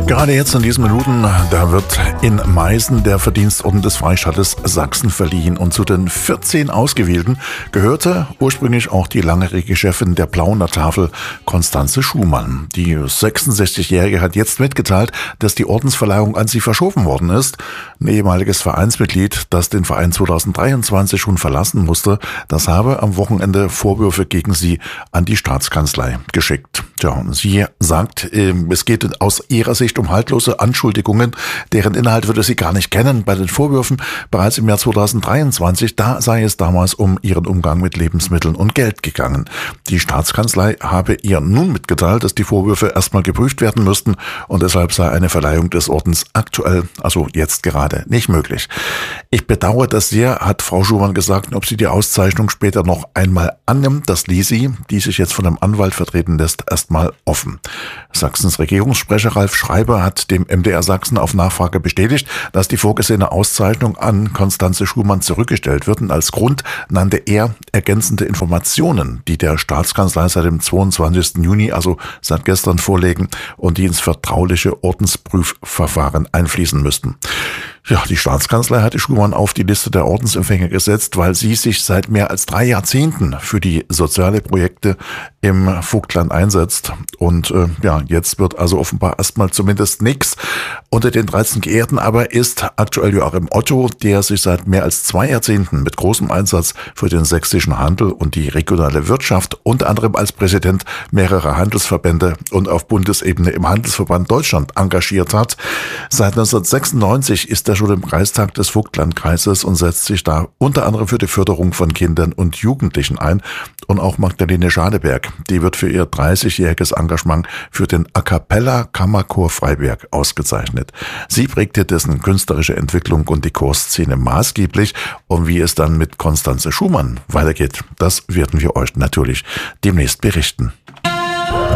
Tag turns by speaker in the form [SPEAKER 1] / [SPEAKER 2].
[SPEAKER 1] Gerade jetzt in diesen Minuten, da wird in Meißen der Verdienstorden des Freistaates Sachsen verliehen. Und zu den 14 Ausgewählten gehörte ursprünglich auch die langjährige Chefin der Plauener Tafel, Constanze Schumann. Die 66-Jährige hat jetzt mitgeteilt, dass die Ordensverleihung an sie verschoben worden ist. Ein ehemaliges Vereinsmitglied, das den Verein 2023 schon verlassen musste, das habe am Wochenende Vorwürfe gegen sie an die Staatskanzlei geschickt. Tja, und sie sagt, es geht aus ihrer Sicht um haltlose Anschuldigungen, deren Inhalt würde sie gar nicht kennen. Bei den Vorwürfen bereits im Jahr 2023, da sei es damals um ihren Umgang mit Lebensmitteln und Geld gegangen. Die Staatskanzlei habe ihr nun mitgeteilt, dass die Vorwürfe erstmal geprüft werden müssten und deshalb sei eine Verleihung des Ordens aktuell, also jetzt gerade, nicht möglich. Ich bedauere das sehr, hat Frau Schumann gesagt, ob sie die Auszeichnung später noch einmal annimmt. Das ließ sie, die sich jetzt von einem Anwalt vertreten lässt, erstmal offen. Sachsens Regierungssprecher Ralf Schreiber hat dem MDR Sachsen auf Nachfrage bestätigt, dass die vorgesehene Auszeichnung an Constanze Schumann zurückgestellt wird. Und als Grund nannte er ergänzende Informationen, die der Staatskanzlei seit dem 22. Juni, also seit gestern, vorlegen und die ins vertrauliche Ordensprüfverfahren einfließen müssten. Ja, die Staatskanzlei hatte Schumann auf die Liste der Ordensempfänger gesetzt, weil sie sich seit mehr als 3 Jahrzehnten für die soziale Projekte im Vogtland einsetzt. Und jetzt wird also offenbar erstmal zumindest nichts. Unter den 13 Geehrten aber ist aktuell Joachim Otto, der sich seit mehr als 2 Jahrzehnten mit großem Einsatz für den sächsischen Handel und die regionale Wirtschaft, unter anderem als Präsident mehrerer Handelsverbände und auf Bundesebene im Handelsverband Deutschland engagiert hat. Seit 1996 ist er schon im Kreistag des Vogtlandkreises und setzt sich da unter anderem für die Förderung von Kindern und Jugendlichen ein. Und auch Magdalene Schadeberg, die wird für ihr 30-jähriges Engagement für den A Cappella Kammerchor Freiberg ausgezeichnet. Sie prägte dessen künstlerische Entwicklung und die Chorszene maßgeblich. Und wie es dann mit Constanze Schumann weitergeht, das werden wir euch natürlich demnächst berichten.